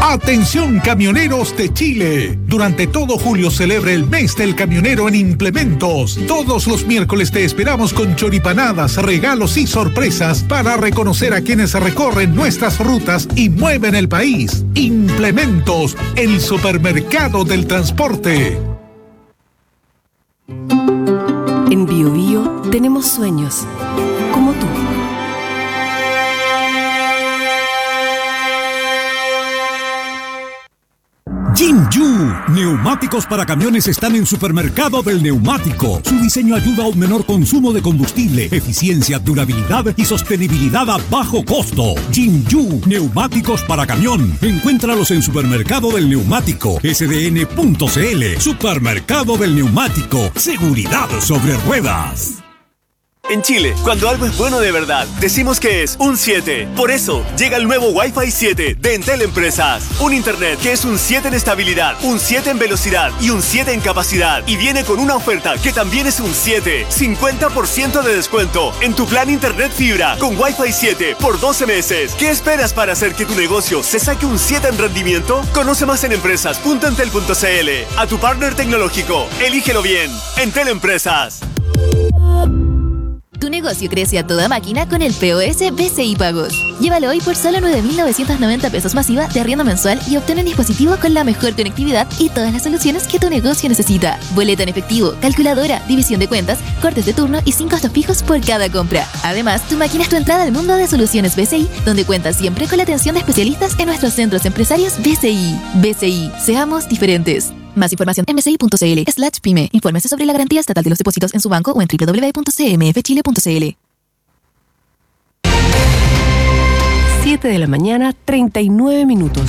Atención camioneros de Chile. Durante todo julio celebre el mes del camionero en Implementos. Todos los miércoles te esperamos con choripanadas, regalos y sorpresas para reconocer a quienes recorren nuestras rutas y mueven el país. Implementos, el supermercado del transporte. En Bio Bio tenemos sueños, como tú. Jinju, neumáticos para camiones están en Supermercado del Neumático. Su diseño ayuda a un menor consumo de combustible, eficiencia, durabilidad y sostenibilidad a bajo costo. Jinju, neumáticos para camión. Encuéntralos en Supermercado del Neumático, sdn.cl. Supermercado del Neumático, seguridad sobre ruedas. En Chile, cuando algo es bueno de verdad, decimos que es un 7. Por eso, llega el nuevo Wi-Fi 7 de Entel Empresas. Un internet que es un 7 en estabilidad, un 7 en velocidad y un 7 en capacidad. Y viene con una oferta que también es un 7. 50% de descuento en tu plan internet fibra con Wi-Fi 7 por 12 meses. ¿Qué esperas para hacer que tu negocio se saque un 7 en rendimiento? Conoce más en empresas.entel.cl. A tu partner tecnológico, elígelo bien. Entel Empresas. Tu negocio crece a toda máquina con el POS BCI Pagos. Llévalo hoy por solo 9.990 pesos masiva de arriendo mensual y obtén un dispositivo con la mejor conectividad y todas las soluciones que tu negocio necesita. Boleta en efectivo, calculadora, división de cuentas, cortes de turno y 5 costos fijos por cada compra. Además, tu máquina es tu entrada al mundo de soluciones BCI, donde cuentas siempre con la atención de especialistas en nuestros centros empresarios BCI. BCI, seamos diferentes. Más información en bci.cl/pyme. Infórmese sobre la garantía estatal de los depósitos en su banco o en www.cmfchile.cl. 7 de la mañana, 39 minutos.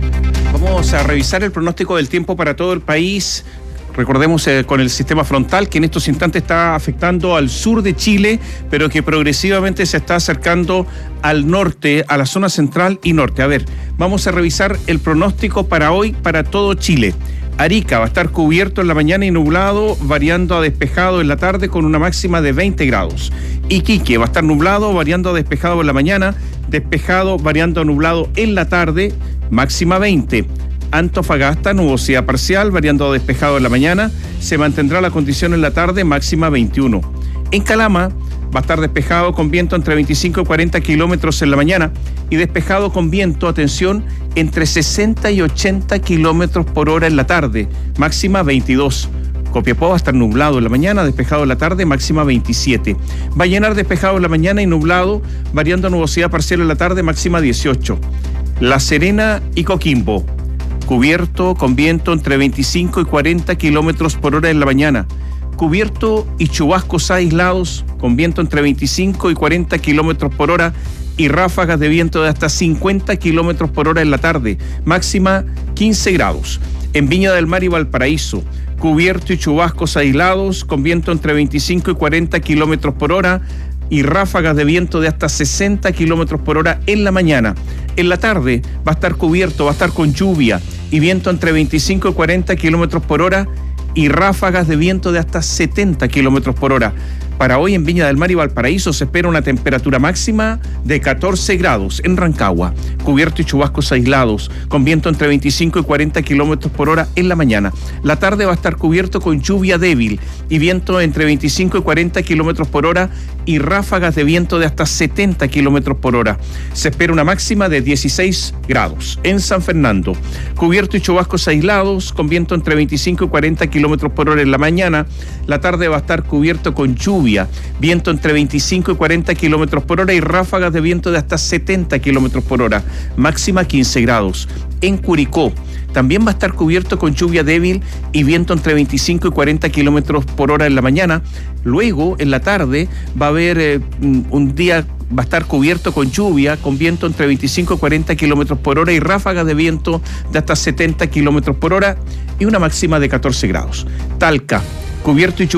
Vamos a revisar el pronóstico del tiempo para todo el país. Recordemos con el sistema frontal que en estos instantes está afectando al sur de Chile, pero que progresivamente se está acercando al norte, a la zona central y norte. A ver, vamos a revisar el pronóstico para hoy para todo Chile. Arica va a estar cubierto en la mañana y nublado, variando a despejado en la tarde con una máxima de 20 grados. Iquique va a estar nublado, variando a despejado en la mañana, despejado, variando a nublado en la tarde, máxima 20. Antofagasta, nubosidad parcial, variando a despejado en la mañana, se mantendrá la condición en la tarde, máxima 21. En Calama va a estar despejado con viento entre 25 y 40 kilómetros en la mañana y despejado con viento, atención, entre 60 y 80 kilómetros por hora en la tarde, máxima 22. Copiapó va a estar nublado en la mañana, despejado en la tarde, máxima 27. Vallenar despejado en la mañana y nublado, variando a nubosidad parcial en la tarde, máxima 18. La Serena y Coquimbo, cubierto con viento entre 25 y 40 kilómetros por hora en la mañana. Cubierto y chubascos aislados con viento entre 25 y 40 kilómetros por hora y ráfagas de viento de hasta 50 kilómetros por hora en la tarde, máxima 15 grados. En Viña del Mar y Valparaíso, cubierto y chubascos aislados con viento entre 25 y 40 kilómetros por hora y ráfagas de viento de hasta 60 kilómetros por hora en la mañana. En la tarde va a estar cubierto, va a estar con lluvia y viento entre 25 y 40 kilómetros por hora y ráfagas de viento de hasta 70 kilómetros por hora. Para hoy en Viña del Mar y Valparaíso se espera una temperatura máxima de 14 grados en Rancagua, cubierto y chubascos aislados, con viento entre 25 y 40 kilómetros por hora en la mañana. La tarde va a estar cubierto con lluvia débil y viento entre 25 y 40 kilómetros por hora y ráfagas de viento de hasta 70 kilómetros por hora. Se espera una máxima de 16 grados. En San Fernando, cubierto y chubascos aislados, con viento entre 25 y 40 kilómetros por hora en la mañana. La tarde va a estar cubierto con lluvia, viento entre 25 y 40 kilómetros por hora y ráfagas de viento de hasta 70 kilómetros por hora, máxima 15 grados. En Curicó también va a estar cubierto con lluvia débil y viento entre 25 y 40 kilómetros por hora en la mañana. Luego, en la tarde, va a haber un día, va a estar cubierto con lluvia, con viento entre 25 y 40 kilómetros por hora y ráfagas de viento de hasta 70 kilómetros por hora y una máxima de 14 grados. Talca, cubierto y